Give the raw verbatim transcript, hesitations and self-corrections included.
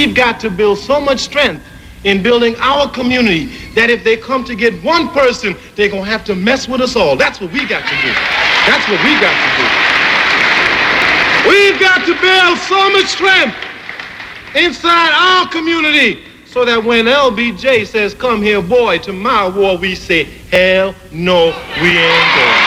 we've got to build so much strength in building our community that if they come to get one person, they're going to have to mess with us all. That's what we got to do. That's what we got to do. We've got to build so much strength inside our community so that when L B J says, come here, boy, to my war, we say, hell no, we ain't going.